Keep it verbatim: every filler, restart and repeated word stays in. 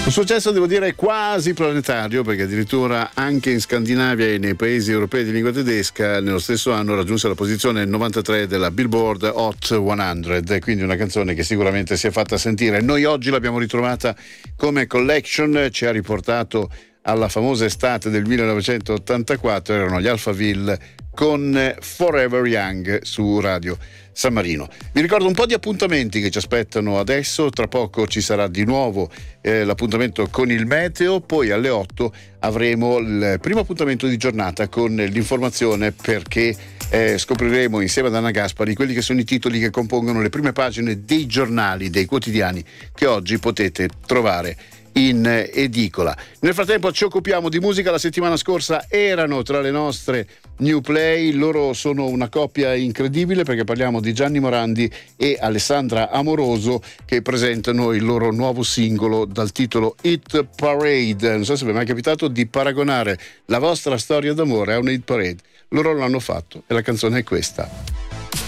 Un successo, devo dire, quasi planetario, perché addirittura anche in Scandinavia e nei paesi europei di lingua tedesca nello stesso anno raggiunse la posizione novantatré della Billboard Hot cento, quindi una canzone che sicuramente si è fatta sentire. Noi oggi l'abbiamo ritrovata come collection, ci ha riportato alla famosa estate del millenovecentottantaquattro, erano gli Alphaville con Forever Young su Radio San Marino. Vi ricordo un po' di appuntamenti che ci aspettano adesso. Tra poco ci sarà di nuovo eh, l'appuntamento con il meteo, poi alle otto avremo il primo appuntamento di giornata con l'informazione, perché eh, scopriremo insieme ad Anna Gaspari quelli che sono i titoli che compongono le prime pagine dei giornali, dei quotidiani che oggi potete trovare in edicola. Nel frattempo ci occupiamo di musica. La settimana scorsa erano tra le nostre new play, loro sono una coppia incredibile, perché parliamo di Gianni Morandi e Alessandra Amoroso, che presentano il loro nuovo singolo dal titolo Hit Parade. Non so se vi è mai capitato di paragonare la vostra storia d'amore a una hit parade. Loro l'hanno fatto e la canzone è questa.